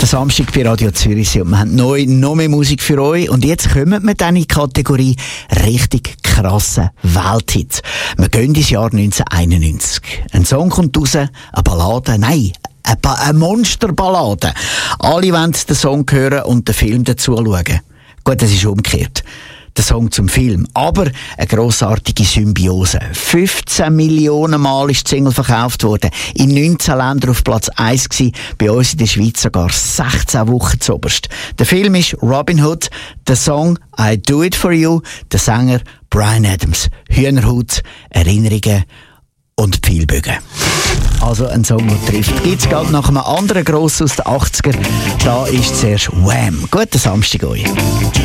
Der Samstag bei Radio Zürich und wir haben noch mehr Musik für euch. Und jetzt kommen wir dann in die Kategorie richtig krasse Welthits. Wir gehen ins Jahr 1991. Ein Song kommt raus, eine Ballade, nein, eine Monsterballade. Alle wollen den Song hören und den Film dazu schauen. Gut, das ist umgekehrt. Der Song zum Film. Aber eine grossartige Symbiose. 15 Millionen Mal ist die Single verkauft worden. In 19 Ländern auf Platz 1 gewesen. Bei uns in der Schweiz sogar 16 Wochen zuoberst. Der Film ist Robin Hood. Der Song I Do It For You. Der Sänger Bryan Adams. Hühnerhaut, Erinnerungen und Pfeilbögen. Also ein Song, der trifft. Gibt's gerade nach einem anderen Grossen aus den 80er. Da ist zuerst Wham. Guten Samstag euch.